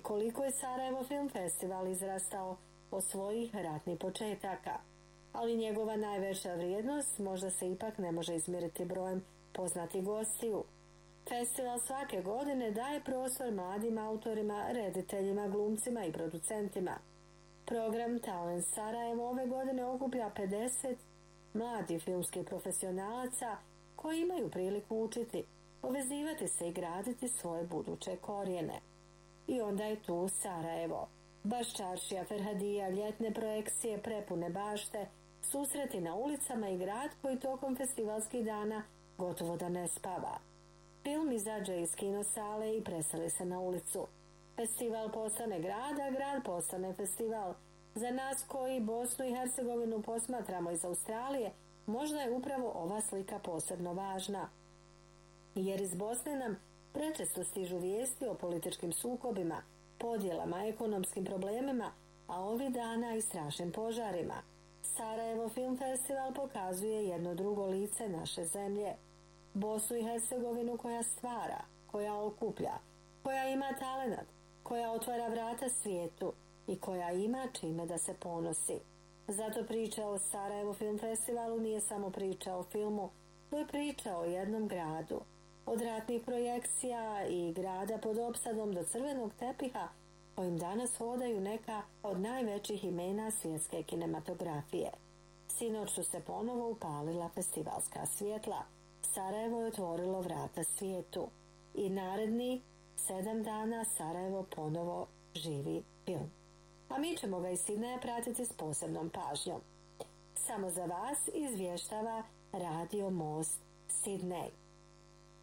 koliko je Sarajevo Film Festival izrastao od svojih ratnih početaka, ali njegova najveća vrijednost možda se ipak ne može izmjeriti brojem poznatih gostiju. Festival svake godine daje prostor mladim autorima, rediteljima, glumcima i producentima. Program Talent Sarajevo ove godine okuplja 50 mladih filmskih profesionalaca koji imaju priliku učiti, povezivati se i graditi svoje buduće korijene. I onda je tu Sarajevo. Baš čaršija, Ferhadija, ljetne projekcije, prepune bašte, susreti na ulicama i grad koji tokom festivalskih dana gotovo da ne spava. Film izađe iz kinosale i preseli se na ulicu. Festival postane grad, a grad postane festival. Za nas koji Bosnu i Hercegovinu posmatramo iz Australije, možda je upravo ova slika posebno važna. Jer iz Bosne nam prečesto stižu vijesti o političkim sukobima, podjelama, ekonomskim problemima, a ovih dana i strašnim požarima. Sarajevo Film Festival pokazuje jedno drugo lice naše zemlje. Bosnu i Hercegovinu koja stvara, koja okuplja, koja ima talenat, koja otvara vrata svijetu i koja ima čime da se ponosi. Zato priča o Sarajevo Film Festivalu nije samo priča o filmu, to je priča o jednom gradu. Od ratnih projekcija i grada pod opsadom do crvenog tepiha kojim danas hodaju neka od najvećih imena svjetske kinematografije. Sinoć su se ponovo upalila festivalska svjetla. Sarajevo je otvorilo vrata svijetu i naredni 7 dana Sarajevo ponovo živi film. A mi ćemo ga iz Sidneja pratiti s posebnom pažnjom. Samo za vas izvještava Radio Most Sidnej.